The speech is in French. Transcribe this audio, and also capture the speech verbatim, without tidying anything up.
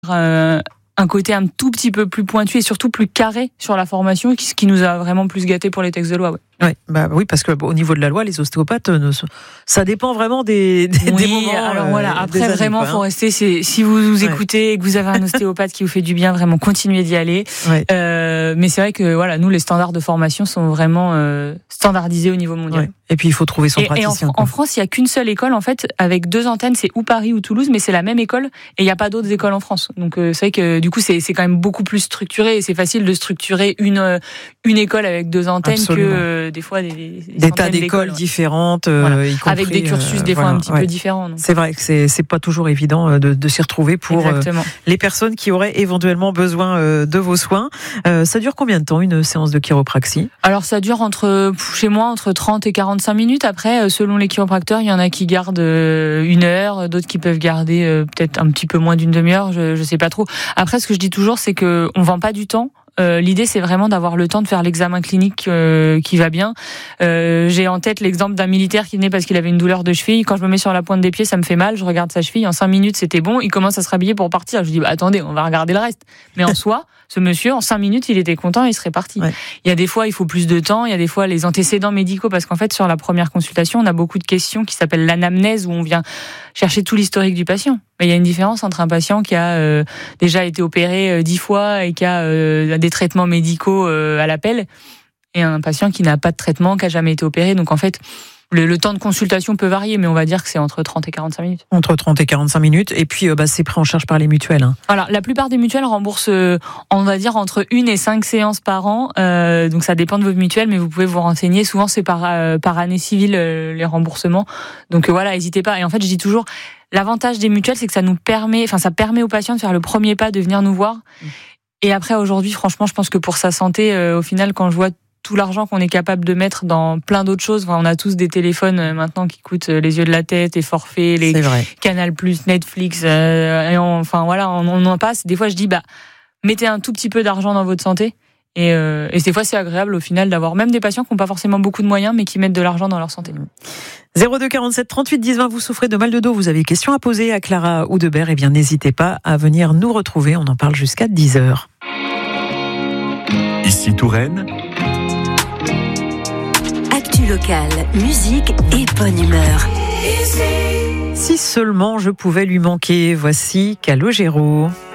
euh, un côté un tout petit peu plus pointu et surtout plus carré sur la formation, ce qui nous a vraiment plus gâté pour les textes de loi. Ouais. Ouais, bah oui, parce que bon, au niveau de la loi, les ostéopathes, ne, ça dépend vraiment des, des, oui, des moments. Alors voilà, euh, après années, vraiment, quoi, faut hein. rester. C'est, si vous vous écoutez ouais. et que vous avez un ostéopathe qui vous fait du bien, vraiment continuez d'y aller. Ouais. Euh, mais c'est vrai que voilà, nous les standards de formation sont vraiment euh, standardisés au niveau mondial. Ouais. Et puis il faut trouver son et, praticien. Et en, en France, il y a qu'une seule école en fait avec deux antennes, c'est ou Paris ou Toulouse, mais c'est la même école et il n'y a pas d'autres écoles en France. Donc euh, c'est vrai que du coup c'est, c'est quand même beaucoup plus structuré et c'est facile de structurer une euh, une école avec deux antennes. Absolument. Que euh, des fois des, des, des tas d'écoles, d'écoles différentes, euh, voilà. y compris, avec des cursus euh, des fois voilà, un petit ouais. peu différents. Donc. C'est vrai que c'est c'est pas toujours évident de, de s'y retrouver pour euh, les personnes qui auraient éventuellement besoin euh, de vos soins. Euh, ça dure combien de temps une séance de chiropraxie ? Alors ça dure entre chez moi entre trente et quarante-cinq minutes. Après, selon les chiropracteurs, il y en a qui gardent une heure, d'autres qui peuvent garder euh, peut-être un petit peu moins d'une demi-heure. Je, je sais pas trop. Après, ce que je dis toujours, c'est que on vend pas du temps. Euh, l'idée, c'est vraiment d'avoir le temps de faire l'examen clinique euh, qui va bien. Euh, j'ai en tête l'exemple d'un militaire qui venait parce qu'il avait une douleur de cheville. Quand je me mets sur la pointe des pieds, ça me fait mal. Je regarde sa cheville. En cinq minutes, c'était bon. Il commence à se rhabiller pour partir. Je dis, bah, attendez, on va regarder le reste. Mais en soi, ce monsieur, en cinq minutes, il était content et il serait parti. Ouais. Il y a des fois, il faut plus de temps. Il y a des fois, les antécédents médicaux, parce qu'en fait, sur la première consultation, on a beaucoup de questions qui s'appellent l'anamnèse, où on vient chercher tout l'historique du patient. Mais il y a une différence entre un patient qui a euh, déjà été opéré euh, dix fois et qui a euh, des traitements médicaux euh, à l'appel, et un patient qui n'a pas de traitement, qui a jamais été opéré. Donc en fait, le, le temps de consultation peut varier, mais on va dire que c'est entre trente et quarante-cinq minutes. Entre trente et quarante-cinq minutes, et puis euh, bah, c'est pris en charge par les mutuelles. Hein. Voilà, la plupart des mutuelles remboursent, euh, on va dire, entre une et cinq séances par an. Euh, donc ça dépend de votre mutuelle, mais vous pouvez vous renseigner. Souvent c'est par, euh, par année civile euh, les remboursements. Donc euh, voilà, n'hésitez pas. Et en fait, je dis toujours, l'avantage des mutuelles, c'est que ça nous permet, enfin ça permet aux patients de faire le premier pas, de venir nous voir. Mmh. Et après, aujourd'hui, franchement, je pense que pour sa santé, euh, au final, quand je vois tout l'argent qu'on est capable de mettre dans plein d'autres choses, enfin, on a tous des téléphones euh, maintenant qui coûtent euh, les yeux de la tête, les forfaits, les Canal+, Netflix, euh, et on, enfin voilà, on, on en passe. Des fois, je dis, bah, mettez un tout petit peu d'argent dans votre santé. Et, euh, et des fois, c'est agréable au final d'avoir même des patients qui n'ont pas forcément beaucoup de moyens, mais qui mettent de l'argent dans leur santé. zéro deux quarante-sept trente-huit dix vingt, vous souffrez de mal de dos, vous avez question à poser à Clara Oudebert, eh bien n'hésitez pas à venir nous retrouver, on en parle jusqu'à dix heures. Ici Touraine. Actu locale, musique et bonne humeur. Si seulement je pouvais lui manquer, voici Calogero.